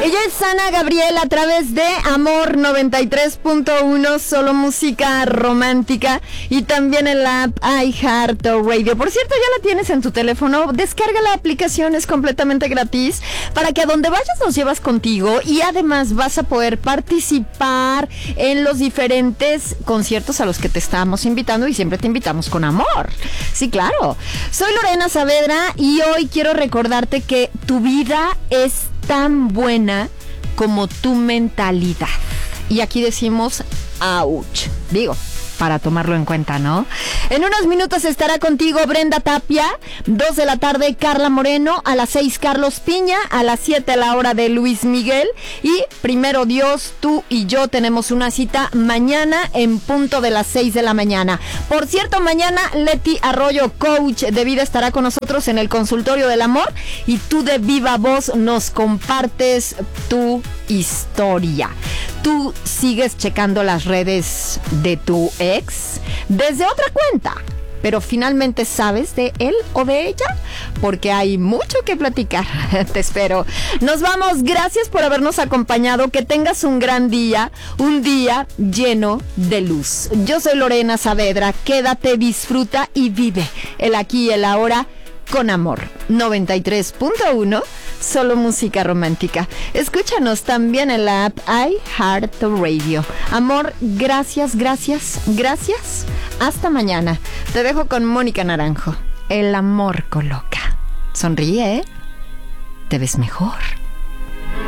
Ella es Ana Gabriel a través de Amor 93.1, solo música romántica, y también en la app iHeartRadio. Por cierto, ya la tienes en tu teléfono. Descarga la aplicación, es completamente gratis, para que a donde vayas nos llevas contigo, y además vas a poder participar en los diferentes conciertos a los que te estamos invitando, y siempre te invitamos con amor. Sí, claro. Soy Lorena Saavedra y hoy quiero recordarte que tu vida es tan buena como tu mentalidad. Y aquí decimos ouch. Digo, para tomarlo en cuenta, ¿no? En unos minutos estará contigo Brenda Tapia, 2 de la tarde Carla Moreno, a las 6 Carlos Piña, a las 7 la hora de Luis Miguel, y primero Dios, tú y yo tenemos una cita mañana en punto de las 6 de la mañana. Por cierto, mañana Leti Arroyo, coach de vida, estará con nosotros en el consultorio del amor, y tú de viva voz nos compartes tu historia. Tú sigues checando las redes de tu ex desde otra cuenta, pero finalmente sabes de él o de ella, porque hay mucho que platicar. Te espero. Nos vamos. Gracias por habernos acompañado. Que tengas un gran día, un día lleno de luz. Yo soy Lorena Saavedra. Quédate, disfruta y vive el aquí y el ahora con amor. 93.1, solo música romántica. Escúchanos también en la app iHeartRadio. Amor, gracias, gracias, gracias. Hasta mañana. Te dejo con Mónica Naranjo. El amor coloca. Sonríe, ¿eh? Te ves mejor.